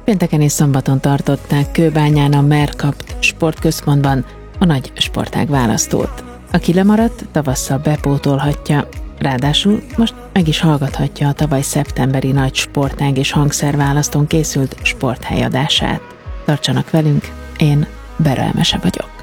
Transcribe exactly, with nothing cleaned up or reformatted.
Pénteken és szombaton tartották Kőbányán a Mercapt sportközpontban a nagy sportág választót. Aki lemaradt, tavasszal bepótolhatja, ráadásul most meg is hallgathatja a tavaly szeptemberi nagy sportág és hangszerválasztón készült sporthelyadását. Tartsanak velünk, én Bera Emese vagyok.